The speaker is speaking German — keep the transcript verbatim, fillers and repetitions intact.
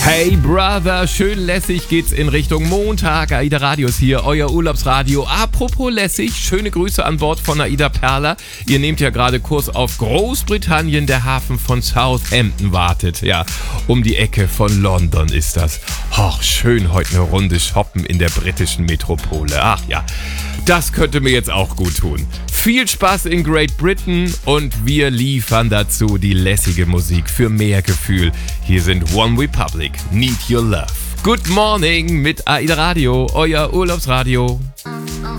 Hey Brother, schön lässig geht's in Richtung Montag. AIDA Radio ist hier, euer Urlaubsradio. Apropos lässig, schöne Grüße an Bord von AIDA Perla. Ihr nehmt ja gerade Kurs auf Großbritannien, der Hafen von Southampton wartet. Ja, um die Ecke von London ist das. Och, schön heute eine Runde shoppen in der britischen Metropole. Ach ja, das könnte mir jetzt auch gut tun. Viel Spaß in Great Britain und wir liefern dazu die lässige Musik für mehr Gefühl. Hier sind One Republic, Need Your Love. Good morning mit AIDA Radio, euer Urlaubsradio.